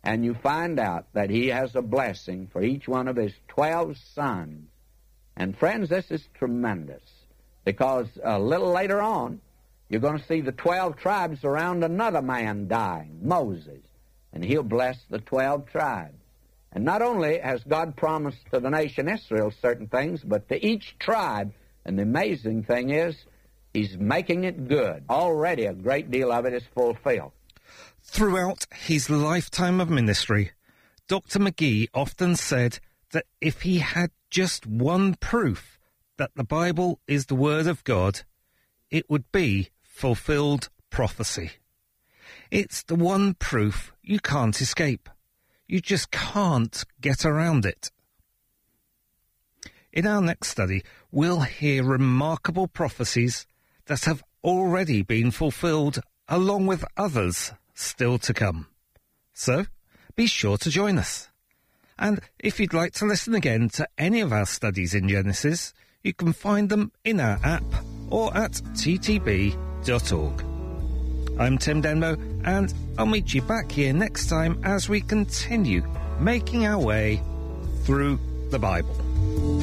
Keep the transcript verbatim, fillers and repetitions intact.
and you find out that he has a blessing for each one of his twelve sons. And friends, this is tremendous, because a little later on, you're going to see the twelve tribes around another man dying, Moses, and he'll bless the twelve tribes. And not only has God promised to the nation Israel certain things, but to each tribe, and the amazing thing is, he's making it good. Already a great deal of it is fulfilled. Throughout his lifetime of ministry, Doctor McGee often said that if he had just one proof that the Bible is the Word of God, it would be fulfilled prophecy. It's the one proof you can't escape. You just can't get around it. In our next study, we'll hear remarkable prophecies that have already been fulfilled, along with others still to come. So, be sure to join us. And if you'd like to listen again to any of our studies in Genesis, you can find them in our app or at t t b dot org. I'm Tim Denmo, and I'll meet you back here next time as we continue making our way through the Bible.